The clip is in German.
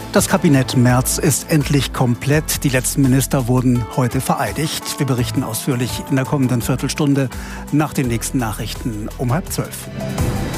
Das Kabinett Merz ist endlich komplett. Die letzten Minister wurden heute vereidigt. Wir berichten ausführlich in der kommenden Viertelstunde nach den nächsten Nachrichten um 11:30.